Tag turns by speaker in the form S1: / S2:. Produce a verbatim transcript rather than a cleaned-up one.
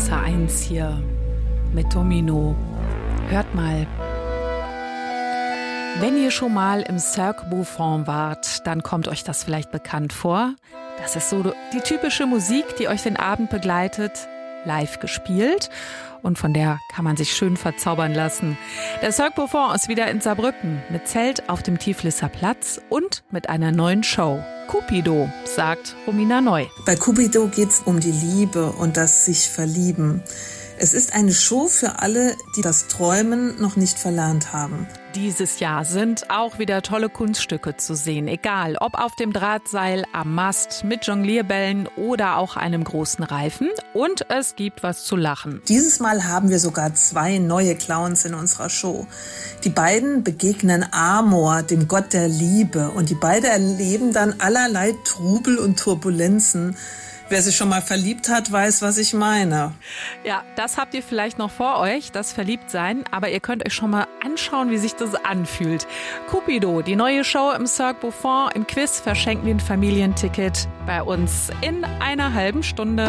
S1: Straße eins hier mit Domino. Hört mal. Wenn ihr schon mal im Cirque Buffon wart, dann kommt euch das vielleicht bekannt vor. Das ist so die typische Musik, die euch den Abend begleitet, live gespielt. Und von der kann man sich schön verzaubern lassen. Der Cirque Buffon ist wieder in Saarbrücken mit Zelt auf dem Tiflisser Platz und mit einer neuen Show. Cupido, sagt Romina Neu.
S2: Bei Cupido geht es um die Liebe und das sich verlieben. Es ist eine Show für alle, die das Träumen noch nicht verlernt haben.
S1: Dieses Jahr sind auch wieder tolle Kunststücke zu sehen, egal ob auf dem Drahtseil, am Mast, mit Jonglierbällen oder auch einem großen Reifen. Und es gibt was zu lachen.
S2: Dieses Mal haben wir sogar zwei neue Clowns in unserer Show. Die beiden begegnen Amor, dem Gott der Liebe, und die beiden erleben dann allerlei Trubel und Turbulenzen. Wer sich schon mal verliebt hat, weiß, was ich meine.
S1: Ja, das habt ihr vielleicht noch vor euch, das Verliebtsein. Aber ihr könnt euch schon mal anschauen, wie sich das anfühlt. Cupido, die neue Show im Cirque Buffon. Im Quiz verschenken wir ein Familienticket bei uns in einer halben Stunde.